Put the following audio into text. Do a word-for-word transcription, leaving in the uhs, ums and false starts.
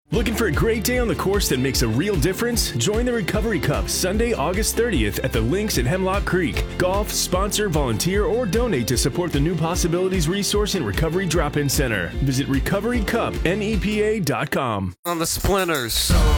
Looking for a great day on the course that makes a real difference? Join the Recovery Cup Sunday, August thirtieth at the Links at Hemlock Creek. Golf, sponsor, volunteer, or donate to support the New Possibilities Resource and Recovery Drop-In Center. Visit recovery cup nepa dot com. On the splinters.